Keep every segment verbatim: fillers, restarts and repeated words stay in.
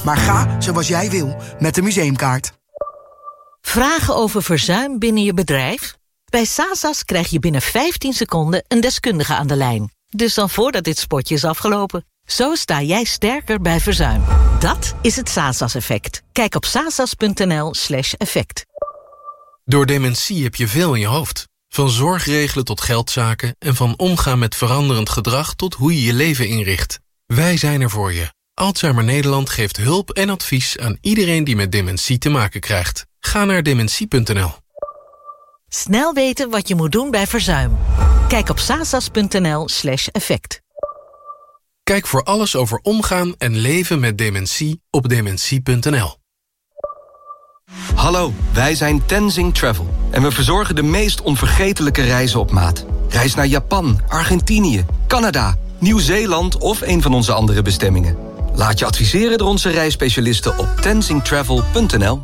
Maar ga zoals jij wil met de museumkaart. Vragen over verzuim binnen je bedrijf? Bij Sasas krijg je binnen vijftien seconden een deskundige aan de lijn. Dus dan voordat dit spotje is afgelopen. Zo sta jij sterker bij verzuim. Dat is het Sasas-effect. Kijk op sasas.nl slash effect. Door dementie heb je veel in je hoofd. Van zorgregelen tot geldzaken en van omgaan met veranderend gedrag tot hoe je je leven inricht. Wij zijn er voor je. Alzheimer Nederland geeft hulp en advies aan iedereen die met dementie te maken krijgt. Ga naar dementie punt n l. Snel weten wat je moet doen bij verzuim. Kijk op sasas.nl slash effect. Kijk voor alles over omgaan en leven met dementie op dementie punt n l. Hallo, wij zijn Tenzing Travel en we verzorgen de meest onvergetelijke reizen op maat. Reis naar Japan, Argentinië, Canada, Nieuw-Zeeland of een van onze andere bestemmingen. Laat je adviseren door onze reisspecialisten op tenzing travel punt n l.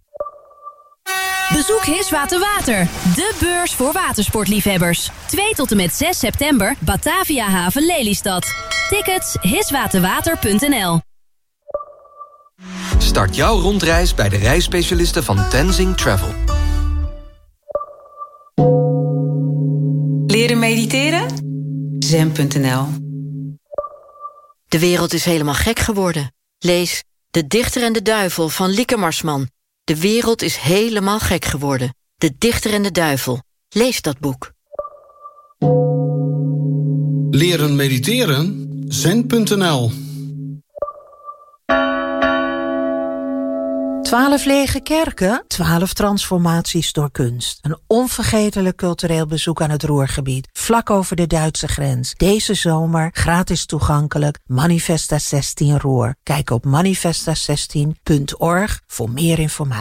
Bezoek Hiswater Water, de beurs voor watersportliefhebbers. twee tot en met zes september, Batavia Haven Lelystad. Tickets hiswaterwater punt n l. Start jouw rondreis bij de reisspecialisten van Tenzing Travel. Leren mediteren? zen punt n l. De wereld is helemaal gek geworden. Lees De Dichter en de Duivel van Lieke Marsman. De wereld is helemaal gek geworden. De Dichter en de Duivel. Lees dat boek. Leren mediteren? zen punt n l. Twaalf lege kerken, twaalf transformaties door kunst. Een onvergetelijk cultureel bezoek aan het Ruhrgebied, vlak over de Duitse grens. Deze zomer gratis toegankelijk, Manifesta zestien Ruhr. Kijk op manifesta zestien punt org voor meer informatie.